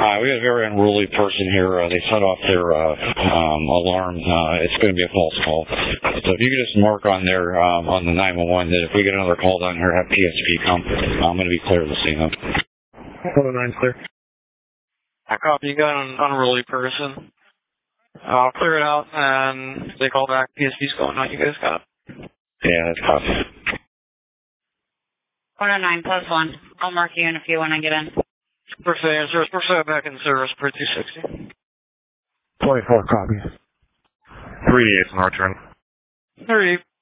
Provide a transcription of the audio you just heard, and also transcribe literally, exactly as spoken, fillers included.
Uh, we got a very unruly person here. Uh, they set off their uh, um, alarm. Uh, it's going to be a false call. So if you could just mark on there um, on the nine one one that if we get another call down here, have P S P come. I'm going to be clear to see them. oh nine, clear. I copy. You got an unruly person. I'll clear it out, and if they call back, P S P's going on. You guys got it. Yeah, that's copy. one oh nine plus one. I'll mark you in a few when I get in. First day in service. First day back in service per two sixty. twenty-four, copy. three eighths in our turn. thirty.